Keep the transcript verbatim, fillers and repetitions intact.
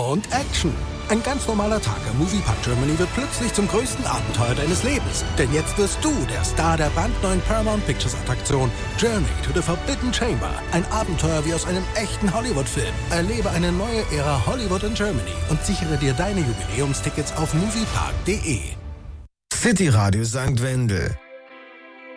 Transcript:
und Action. Ein ganz normaler Tag am Moviepark Germany wird plötzlich zum größten Abenteuer deines Lebens. Denn jetzt wirst du der Star der brandneuen Paramount Pictures Attraktion Journey to the Forbidden Chamber. Ein Abenteuer wie aus einem echten Hollywood-Film. Erlebe eine neue Ära Hollywood in Germany und sichere dir deine Jubiläumstickets auf moviepark punkt de. City Radio Sankt Wendel.